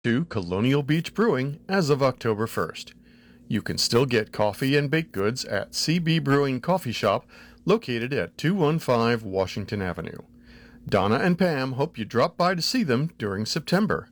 to Colonial Beach Brewing as of October 1st. You can still get coffee and baked goods at CB Brewing Coffee Shop, located at 215 Washington Avenue. Donna and Pam hope you drop by to see them during September.